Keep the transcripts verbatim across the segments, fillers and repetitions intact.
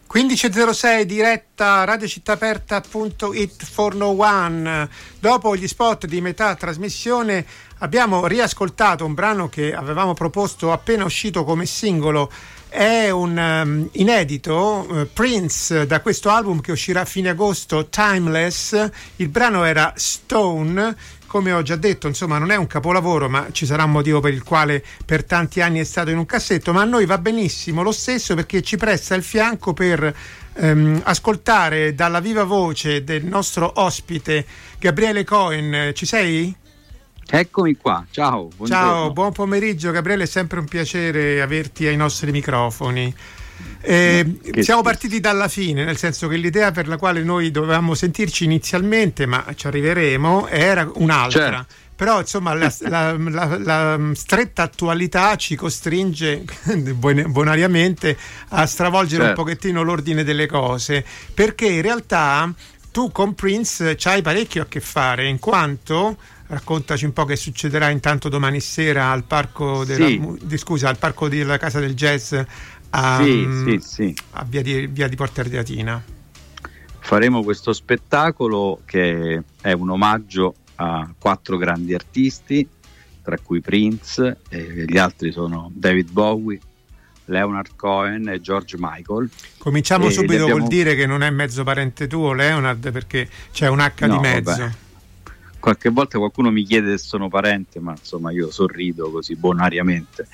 quindici e zero sei diretta radio città aperta punto it quattrocentouno. Dopo gli spot di metà trasmissione abbiamo riascoltato un brano che avevamo proposto appena uscito come singolo. È un um, inedito uh, Prince, da questo album che uscirà a fine agosto, Timeless. Il brano era Stone. Come ho già detto, insomma, non è un capolavoro, ma ci sarà un motivo per il quale per tanti anni è stato in un cassetto, ma a noi va benissimo lo stesso, perché ci presta il fianco per ehm, ascoltare dalla viva voce del nostro ospite Gabriele Cohen. Ci sei? Eccomi qua, ciao. Buongiorno. Ciao, buon pomeriggio Gabriele, è sempre un piacere averti ai nostri microfoni. Eh, siamo partiti dalla fine, nel senso che l'idea per la quale noi dovevamo sentirci inizialmente, ma ci arriveremo, era un'altra. Certo. Però insomma la, la, la, la stretta attualità ci costringe bonariamente a stravolgere certo. un pochettino l'ordine delle cose, perché in realtà tu con Prince c'hai parecchio a che fare, in quanto... Raccontaci un po' che succederà intanto domani sera al parco della, sì. di, scusa, al parco della Casa del Jazz a, sì, sì, sì. a via, di, via di Porta Ardeatina. Faremo questo spettacolo che è un omaggio a quattro grandi artisti, tra cui Prince, e gli altri sono David Bowie, Leonard Cohen e George Michael. Cominciamo e subito abbiamo... col dire che non è mezzo parente tuo Leonard, perché c'è un H no, di mezzo. Vabbè. Qualche volta qualcuno mi chiede se sono parente, ma insomma io sorrido così bonariamente.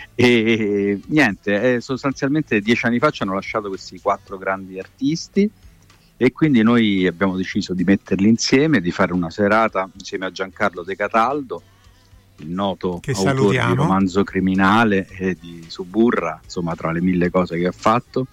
E niente, eh, sostanzialmente dieci anni fa ci hanno lasciato questi quattro grandi artisti e quindi noi abbiamo deciso di metterli insieme, di fare una serata insieme a Giancarlo De Cataldo, il noto che autore salutiamo. di Romanzo Criminale e di Suburra, insomma tra le mille cose che ha fatto.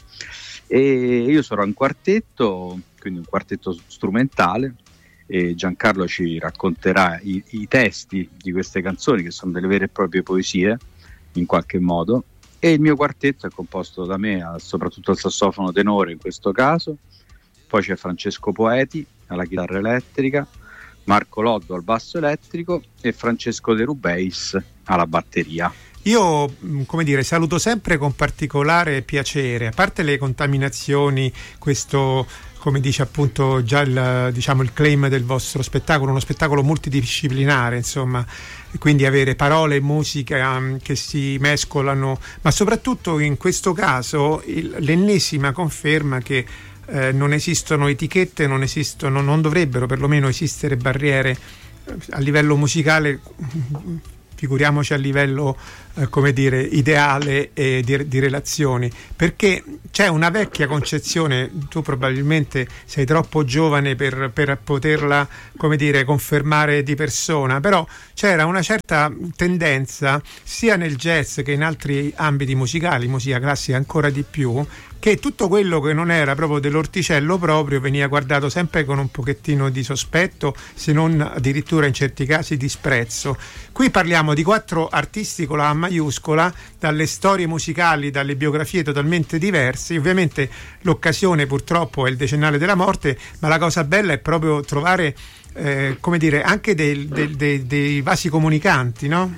E io sarò in quartetto, quindi un quartetto strumentale, e Giancarlo ci racconterà i, i testi di queste canzoni, che sono delle vere e proprie poesie in qualche modo, e il mio quartetto è composto da me, soprattutto al sassofono tenore in questo caso, poi c'è Francesco Poeti alla chitarra elettrica, Marco Loddo al basso elettrico e Francesco De Rubeis alla batteria. Io, come dire, saluto sempre con particolare piacere, a parte le contaminazioni, questo, come dice appunto già il, diciamo, il claim del vostro spettacolo, uno spettacolo multidisciplinare, insomma, quindi avere parole e musica um, che si mescolano, ma soprattutto in questo caso il, l'ennesima conferma che eh, non esistono etichette, non esistono, non dovrebbero perlomeno esistere barriere eh, a livello musicale, figuriamoci a livello eh, come dire ideale e di, di relazioni, perché c'è una vecchia concezione, tu probabilmente sei troppo giovane per, per poterla, come dire, confermare di persona, però c'era una certa tendenza sia nel jazz che in altri ambiti musicali, musica classica ancora di più, che tutto quello che non era proprio dell'orticello proprio veniva guardato sempre con un pochettino di sospetto, se non addirittura in certi casi disprezzo. Qui parliamo di quattro artisti con la A maiuscola, dalle storie musicali, dalle biografie totalmente diverse. Ovviamente l'occasione purtroppo è il decennale della morte, ma la cosa bella è proprio trovare eh, come dire anche dei, dei, dei, dei vasi comunicanti, no?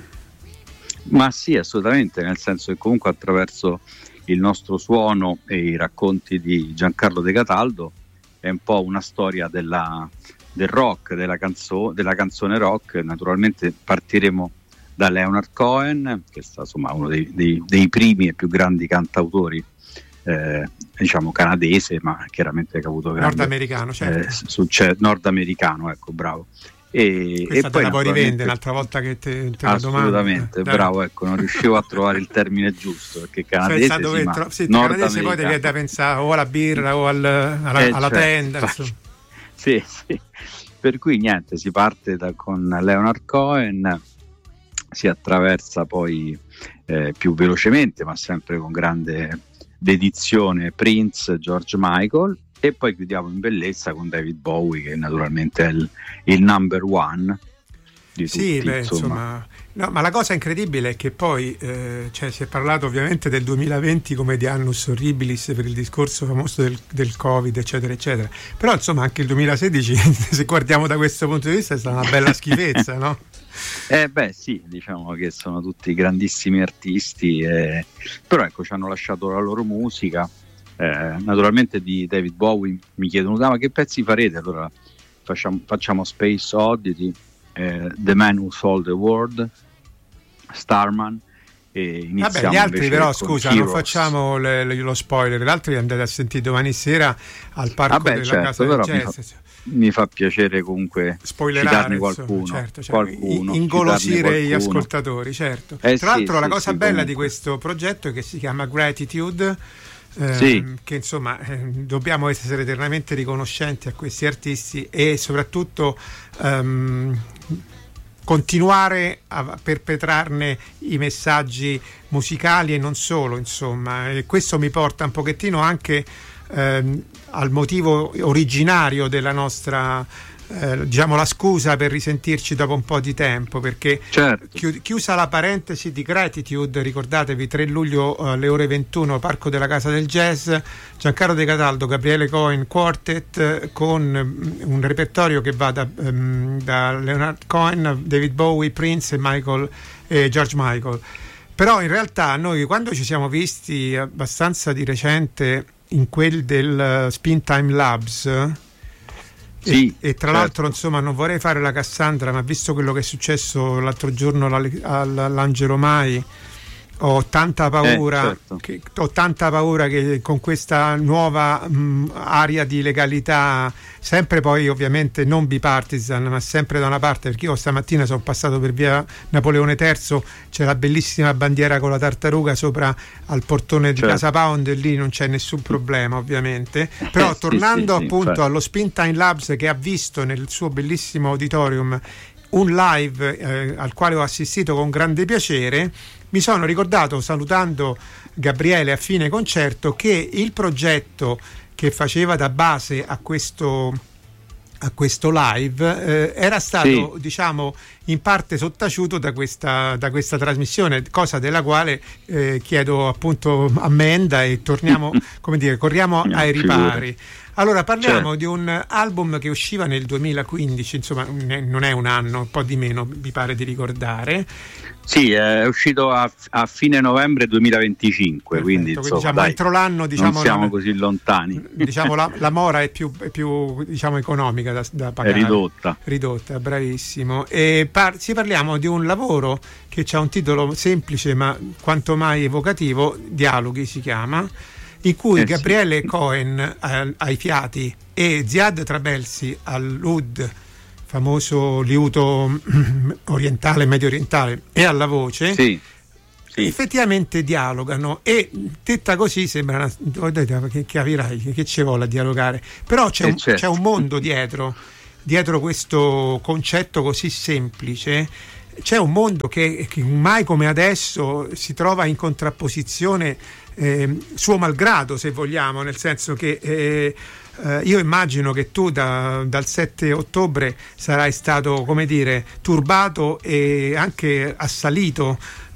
Ma sì, assolutamente, nel senso che comunque attraverso il nostro suono e i racconti di Giancarlo De Cataldo è un po' una storia della, del rock, della, canzo, della canzone rock. Naturalmente partiremo da Leonard Cohen, che è stato insomma uno dei, dei, dei primi e più grandi cantautori eh, diciamo canadese, ma chiaramente che ha avuto grande nordamericano, certo. eh, successo nordamericano, ecco, bravo. E, questa e te poi la puoi rivendere un'altra volta che te, te la domando. Assolutamente, bravo, ecco, non riuscivo a trovare il termine giusto, perché canadese cioè, dove sì, tro- sì, canadese poi devi da pensare o alla birra o al, alla, eh, alla cioè, tenda, sì, sì. Per cui niente, si parte da, con Leonard Cohen, si attraversa poi eh, più velocemente, ma sempre con grande dedizione, Prince, George Michael, e poi chiudiamo in bellezza con David Bowie, che naturalmente è il, il number one di tutti. Sì, beh, insomma. insomma, no, ma la cosa incredibile è che poi eh, cioè, si è parlato ovviamente del duemilaventi come di annus horribilis per il discorso famoso del, del Covid, eccetera, eccetera. Però insomma anche il duemilasedici, se guardiamo da questo punto di vista, è stata una bella schifezza, no? Eh beh sì, diciamo che sono tutti grandissimi artisti, eh, però ecco, ci hanno lasciato la loro musica Eh, naturalmente di David Bowie mi chiedono ah, ma che pezzi farete? Allora facciamo, facciamo Space Oddity, eh, The Man Who Sold the World, Starman, e iniziamo. Vabbè, gli altri però scusa, Heroes. Non facciamo le, le, lo spoiler, gli altri li andate a sentire domani sera al parco Vabbè, della certo, Casa del Jazz. Mi fa piacere comunque citarne qualcuno, insomma, certo, certo. qualcuno ingolosire gli ascoltatori, certo. Eh, Tra sì, l'altro, la sì, cosa sì, bella comunque. di questo progetto è che si chiama Gratitude, eh, sì. che insomma eh, dobbiamo essere eternamente riconoscenti a questi artisti e soprattutto ehm, continuare a perpetrarne i messaggi musicali e non solo, insomma, e questo mi porta un pochettino anche ehm, al motivo originario della nostra, eh, diciamo, la scusa per risentirci dopo un po' di tempo, perché certo. chi, chiusa la parentesi di Gratitude, ricordatevi tre luglio alle ore ventuno, Parco della Casa del Jazz, Giancarlo De Cataldo, Gabriele Cohen Quartet, eh, con um, un repertorio che va da, um, da Leonard Cohen, David Bowie, Prince e Michael, eh, George Michael. Però in realtà noi, quando ci siamo visti abbastanza di recente in quel del uh, Spin Time Labs, sì, e, e tra certo. l'altro insomma non vorrei fare la Cassandra, ma visto quello che è successo l'altro giorno all'Angelo Mai, ho tanta paura, eh, certo. che, ho tanta paura che con questa nuova mh, area di legalità, sempre poi ovviamente non bipartisan, ma sempre da una parte, perché io stamattina sono passato per via Napoleone terzo, c'è la bellissima bandiera con la tartaruga sopra al portone di certo. Casa Pound, e lì non c'è nessun problema ovviamente, però eh, tornando sì, sì, appunto sì, allo Spin Time Labs, che ha visto nel suo bellissimo auditorium un live eh, al quale ho assistito con grande piacere, mi sono ricordato, salutando Gabriele a fine concerto, che il progetto che faceva da base a questo, a questo live eh, era stato sì. diciamo in parte sottaciuto da questa, da questa trasmissione, cosa della quale eh, chiedo appunto ammenda e torniamo, come dire, corriamo no, ai ripari. figure. Allora parliamo certo. di un album che usciva nel duemilaquindici, insomma non è un anno, un po' di meno mi pare di ricordare. Sì, è uscito a, a fine novembre duemilaventicinque, Perfetto, quindi insomma, diciamo, dai, entro l'anno, diciamo, non siamo la, così lontani. Diciamo la, la mora è più, è più diciamo economica da, da pagare. È ridotta. Ridotta, bravissimo. E par- si parliamo di un lavoro che ha un titolo semplice ma quanto mai evocativo, Dialoghi si chiama, in cui eh Gabriele sì. Cohen eh, ai fiati e Ziad Trabelsi all'ud, famoso liuto orientale, medio orientale, e alla voce, sì, sì. effettivamente dialogano, e detta così sembra una, che capirai che ci vuole a dialogare, però c'è, eh un, certo. c'è un mondo dietro dietro questo concetto così semplice. C'è un mondo che, che mai come adesso si trova in contrapposizione, eh, suo malgrado, se vogliamo, nel senso che eh, eh, io immagino che tu da, dal sette ottobre sarai stato, come dire, turbato e anche assalito